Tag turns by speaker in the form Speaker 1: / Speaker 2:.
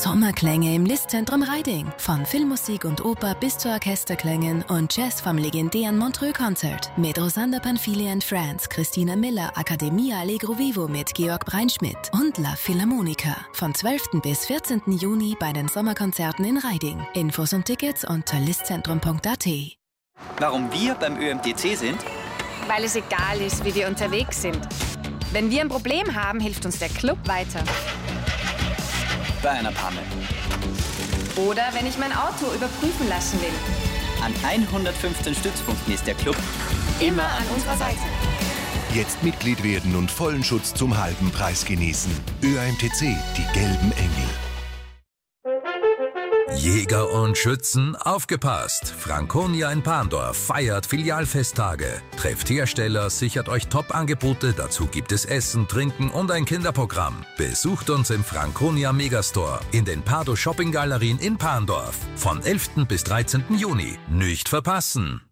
Speaker 1: Sommerklänge im Listzentrum Reiding. Von Filmmusik und Oper bis zu Orchesterklängen und Jazz vom legendären Montreux-Konzert. Mit Rosander Panfili and Friends, Christina Miller, Accademia Allegro Vivo mit Georg Breinschmidt und La Philharmonica. Von 12. bis 14. Juni bei den Sommerkonzerten in Reiding. Infos und Tickets unter listzentrum.at.
Speaker 2: Warum wir beim ÖMTC sind?
Speaker 3: Weil es egal ist, wie wir unterwegs sind. Wenn wir ein Problem haben, hilft uns der Club weiter.
Speaker 2: Bei einer Panne.
Speaker 3: Oder wenn ich mein Auto überprüfen lassen will.
Speaker 2: An 115 Stützpunkten ist der Club
Speaker 3: Immer an unserer Seite.
Speaker 4: Jetzt Mitglied werden und vollen Schutz zum halben Preis genießen. ÖAMTC, die gelben Engel.
Speaker 5: Jäger und Schützen, aufgepasst! Franconia in Parndorf feiert Filialfesttage. Trefft Hersteller, sichert euch Top-Angebote, dazu gibt es Essen, Trinken und ein Kinderprogramm. Besucht uns im Franconia Megastore in den Pardo Shopping Galerien in Parndorf. Von 11. bis 13. Juni. Nicht verpassen!